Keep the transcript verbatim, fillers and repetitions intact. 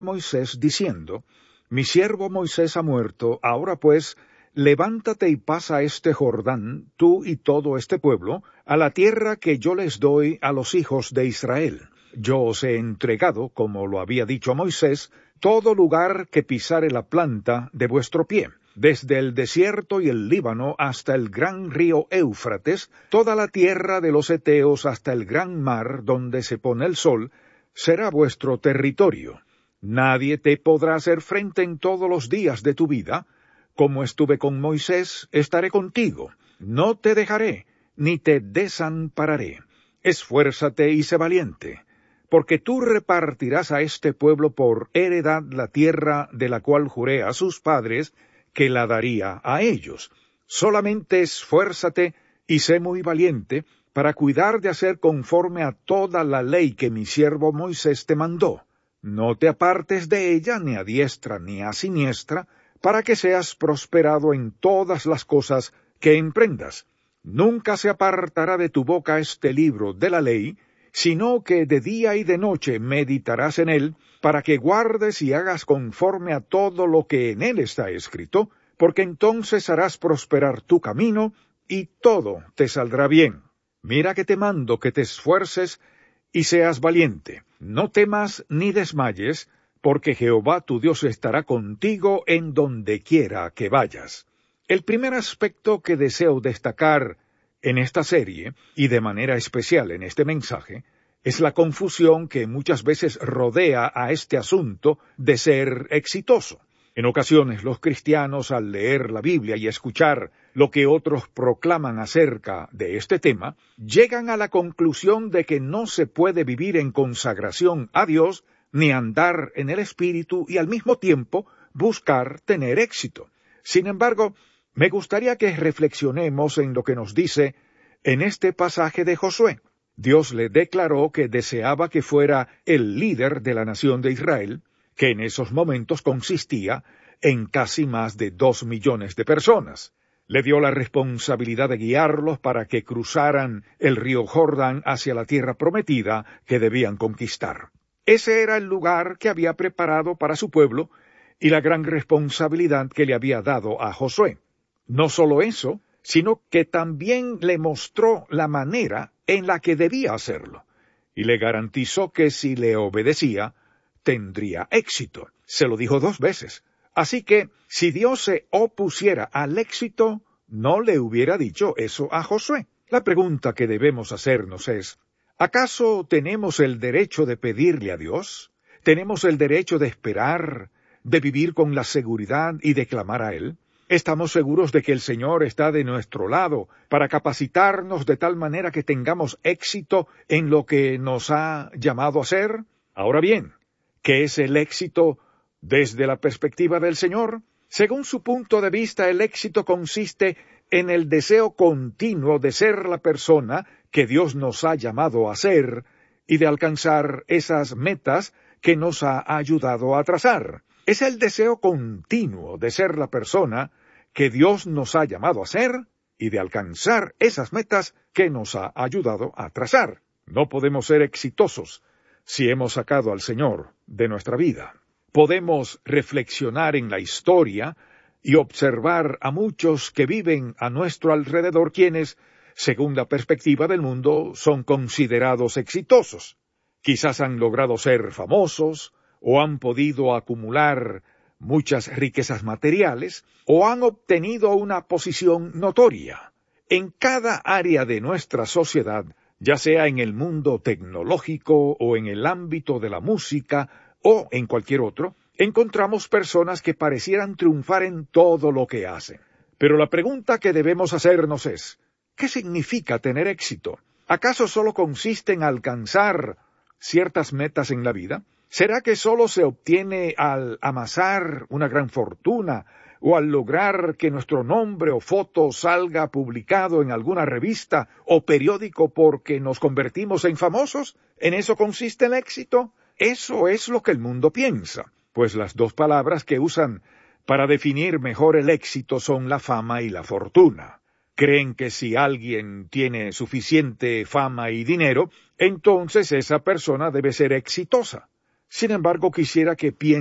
Moisés diciendo, Mi siervo Moisés ha muerto, ahora pues, levántate y pasa este Jordán, tú y todo este pueblo, a la tierra que yo les doy a los hijos de Israel. Yo os he entregado, como lo había dicho Moisés, todo lugar que pisare la planta de vuestro pie, desde el desierto y el Líbano hasta el gran río Éufrates, toda la tierra de los heteos hasta el gran mar donde se pone el sol, será vuestro territorio. Nadie te podrá hacer frente en todos los días de tu vida. Como estuve con Moisés, estaré contigo. No te dejaré, ni te desampararé. Esfuérzate y sé valiente, porque tú repartirás a este pueblo por heredad la tierra de la cual juré a sus padres que la daría a ellos. Solamente esfuérzate y sé muy valiente para cuidar de hacer conforme a toda la ley que mi siervo Moisés te mandó. No te apartes de ella ni a diestra ni a siniestra, para que seas prosperado en todas las cosas que emprendas. Nunca se apartará de tu boca este libro de la ley, sino que de día y de noche meditarás en él, para que guardes y hagas conforme a todo lo que en él está escrito, porque entonces harás prosperar tu camino, y todo te saldrá bien. Mira que te mando que te esfuerces y seas valiente. No temas ni desmayes, porque Jehová tu Dios estará contigo en donde quiera que vayas. El primer aspecto que deseo destacar en esta serie, y de manera especial en este mensaje, es la confusión que muchas veces rodea a este asunto de ser exitoso. En ocasiones los cristianos, al leer la Biblia y escuchar lo que otros proclaman acerca de este tema, llegan a la conclusión de que no se puede vivir en consagración a Dios, ni andar en el Espíritu y al mismo tiempo buscar tener éxito. Sin embargo, me gustaría que reflexionemos en lo que nos dice en este pasaje de Josué. Dios le declaró que deseaba que fuera el líder de la nación de Israel, que en esos momentos consistía en casi más de dos millones de personas. Le dio la responsabilidad de guiarlos para que cruzaran el río Jordán hacia la tierra prometida que debían conquistar. Ese era el lugar que había preparado para su pueblo y la gran responsabilidad que le había dado a Josué. No solo eso, sino que también le mostró la manera en la que debía hacerlo, y le garantizó que si le obedecía, tendría éxito. Se lo dijo dos veces. Así que, si Dios se opusiera al éxito, no le hubiera dicho eso a Josué. La pregunta que debemos hacernos es, ¿acaso tenemos el derecho de pedirle a Dios? ¿Tenemos el derecho de esperar, de vivir con la seguridad y de clamar a Él? ¿Estamos seguros de que el Señor está de nuestro lado para capacitarnos de tal manera que tengamos éxito en lo que nos ha llamado a hacer? Ahora bien, ¿qué es el éxito desde la perspectiva del Señor? Según su punto de vista, el éxito consiste en el deseo continuo de ser la persona que Dios nos ha llamado a ser y de alcanzar esas metas que nos ha ayudado a trazar. Es el deseo continuo de ser la persona que Dios nos ha llamado a ser y de alcanzar esas metas que nos ha ayudado a trazar. No podemos ser exitosos si hemos sacado al Señor de nuestra vida. Podemos reflexionar en la historia y observar a muchos que viven a nuestro alrededor quienes, según la perspectiva del mundo, son considerados exitosos. Quizás han logrado ser famosos, o han podido acumular muchas riquezas materiales, o han obtenido una posición notoria. En cada área de nuestra sociedad, ya sea en el mundo tecnológico o en el ámbito de la música o en cualquier otro, encontramos personas que parecieran triunfar en todo lo que hacen. Pero la pregunta que debemos hacernos es, ¿qué significa tener éxito? ¿Acaso solo consiste en alcanzar ciertas metas en la vida? ¿Será que solo se obtiene al amasar una gran fortuna o al lograr que nuestro nombre o foto salga publicado en alguna revista o periódico porque nos convertimos en famosos? ¿En eso consiste el éxito? Eso es lo que el mundo piensa, pues las dos palabras que usan para definir mejor el éxito son la fama y la fortuna. Creen que si alguien tiene suficiente fama y dinero, entonces esa persona debe ser exitosa. Sin embargo, quisiera que piensen